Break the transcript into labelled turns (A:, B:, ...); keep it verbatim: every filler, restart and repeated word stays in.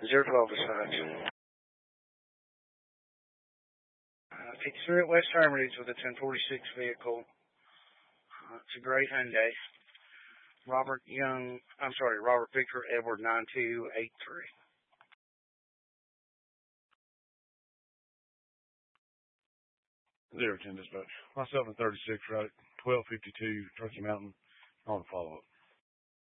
A: zero twelve besides. Uh, fifty-three at West Hermitage with a ten forty-six vehicle. Uh, it's a gray Hyundai. Robert Young, I'm sorry, Robert Victor Edward nine two eight three.
B: Zero ten dispatch. Myself in thirty-six, right at twelve fifty-two, Turkey Mountain, on follow-up.